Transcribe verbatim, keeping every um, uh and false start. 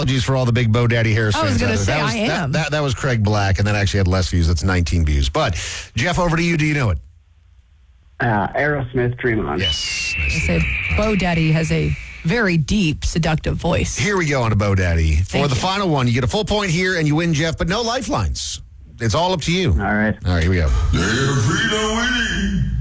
apologies for all the big Bo Daddy Harris I fans. was going to say, that was, I am. That, that, that was Craig Black, and that actually had less views. That's nineteen views. But, Jeff, over to you. Do you know it? Uh, Aerosmith, Dream On. Yes. I say Bo Daddy has a very deep, seductive voice. Here we go on to Bo Daddy. For Thank the you. final one, you get a full point here, and you win, Jeff, but no lifelines. It's all up to you. All right. All right, here we go. They're free to winning.